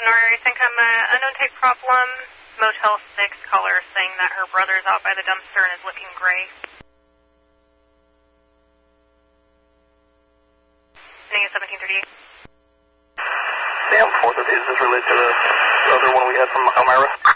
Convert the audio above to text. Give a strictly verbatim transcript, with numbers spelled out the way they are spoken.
Norrie, think I'm a unknown take problem. Motel six caller saying that her brother's out by the dumpster and is looking gray. Name seventeen thirty-eight. Sam, four thirty, is this related to the other one we had from Elmira?